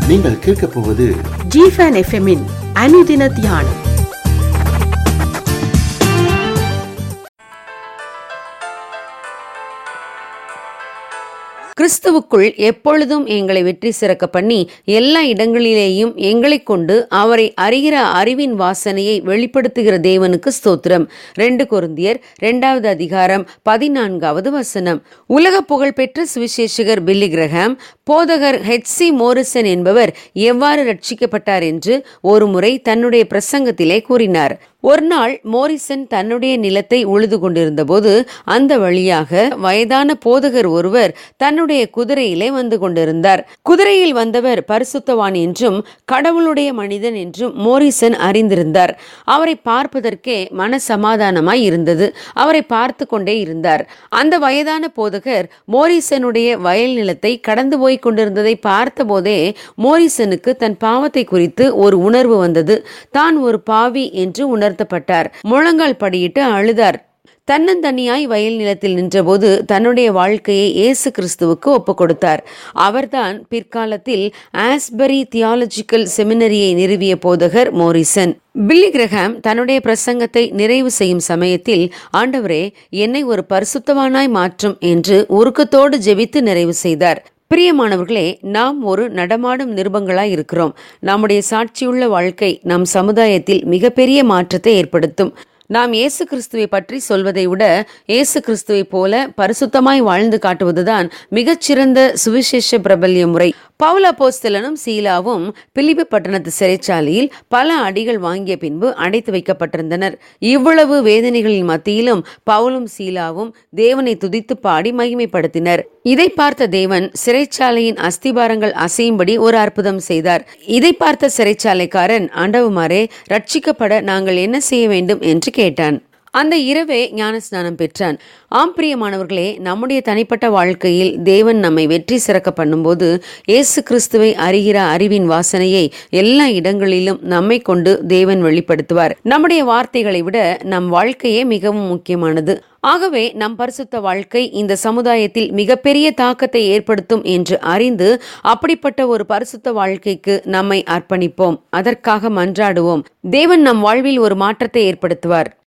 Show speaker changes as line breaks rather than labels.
நீங்கள் கேட்கப் போவது
ஜிஃபன் எஃப்எம்மின் அனுதின தியானம்.
கிறிஸ்துவுக்குள் எப்பொழுதும் எங்களை வெற்றி சிறக்க பண்ணி எல்லா இடங்களிலேயும் எங்களை கொண்டு அவரை அறிகிற அறிவின் வாசனையை வெளிப்படுத்துகிற தேவனுக்கு ஸ்தோத்திரம். 2 கொரிந்தியர் 2வது அதிகாரம் 14வது வசனம். உலக புகழ்பெற்ற சுவிசேஷகர் பில்லி கிரஹாம் போதகர் ஹெச்சி மோரிசன் என்பவர் எவ்வாறு ரட்சிக்கப்பட்டார் என்று ஒரு முறை தன்னுடைய பிரசங்கத்திலே கூறினார். ஒரு நாள் மோரிசன் தன்னுடைய நிலத்தை உழுது கொண்டிருந்த போது அந்த வழியாக வயதான போதகர் ஒருவர் தன்னுடைய குதிரையிலே வந்து கொண்டிருந்தார். குதிரையில் வந்தவர் பரிசுத்தவான் என்றும் கடவுளுடைய மனிதன் என்றும் மோரிசன் அறிந்திருந்தார். அவரை பார்ப்பதற்கே மன சமாதானமாய் இருந்தது. அவரை பார்த்து கொண்டே இருந்தார். அந்த வயதான போதகர் மோரிசனுடைய வயல் நிலத்தை கடந்து போய் கொண்டிருந்ததை பார்த்த போதே மோரிசனுக்கு தன் பாவத்தை குறித்து ஒரு உணர்வு வந்தது. தான் ஒரு பாவி என்று உணர்த்தப்பட்டார். முழங்கால் படியிட்டு அழுதார். தன்னந்தனியாய் வயல் நிலத்தில் நின்றபோது தன்னுடைய வாழ்க்கையை இயேசு கிறிஸ்துவுக்கு ஒப்பு கொடுத்தார். அவர்தான் பிற்காலத்தில் ஆஸ்பரி தியாலஜிக்கல் செமினரியை நிறுவிய போதகர் மோரிசன். பில்லி கிரஹாம் தன்னுடைய பிரசங்கத்தை நிறைவு செய்யும் சமயத்தில், ஆண்டவரே, என்னை ஒரு பரிசுத்தவானாய் மாற்றும் என்று உருக்கத்தோடு ஜெபித்து நிறைவு செய்தார். பிரியமானவர்களே, நாம் ஒரு நடமாடும் நிருபங்களாய் இருக்கிறோம். நம்முடைய சாட்சியுள்ள வாழ்க்கை நம் சமுதாயத்தில் மிகப்பெரிய மாற்றத்தை ஏற்படுத்தும். நாம் இயேசு கிறிஸ்துவை பற்றி சொல்வதை விட இயேசு கிறிஸ்துவை போல பரிசுத்தமாய் வாழ்ந்து காட்டுவதுதான் மிகச்சிறந்த சுவிசேஷ பிரபல்ய முறை. பவுல் அப்போஸ்தலனும் சீலாவும் பிலிப்பி பட்டணத்து சிறைச்சாலையில் பல அடிகள் வாங்கிய பின்பு அடைத்து வைக்கப்பட்டிருந்தனர். இவ்வளவு வேதனைகளின் மத்தியிலும் பவுலும் சீலாவும் தேவனை துதித்து பாடி மகிமைப்படுத்தினர். இதை பார்த்த தேவன் சிறைச்சாலையின் அஸ்திபாரங்கள் அசையும்படி ஒரு அற்புதம் செய்தார். இதை பார்த்த சிறைச்சாலைக்காரன், ஆண்டவமாரே, ரட்சிக்கப்பட நாங்கள் என்ன செய்ய வேண்டும் என்று கேட்டான். அந்த இரவே ஞானஸ்நானம் பெற்றான். பிரியமானவர்களே, நம்முடைய தனிப்பட்ட வாழ்க்கையில் தேவன் நம்மை வெற்றி சிறக்க பண்ணும்போது இயேசு கிறிஸ்துவை அறிகிற அறிவின் வாசனையை எல்லா இடங்களிலும் நம்மை கொண்டு தேவன் வெளிப்படுத்துவார். நம்முடைய வார்த்தைகளை விட நம் வாழ்க்கையே மிகவும் முக்கியமானது. ஆகவே நம் பரிசுத்த வாழ்க்கை இந்த சமுதாயத்தில் மிகப்பெரிய தாக்கத்தை ஏற்படுத்தும் என்று அறிந்து அப்படிப்பட்ட ஒரு பரிசுத்த வாழ்க்கைக்கு நம்மை அர்ப்பணிப்போம். அதற்காக மன்றாடுவோம். தேவன் நம் வாழ்வில் ஒரு மாற்றத்தை ஏற்படுத்துவார்.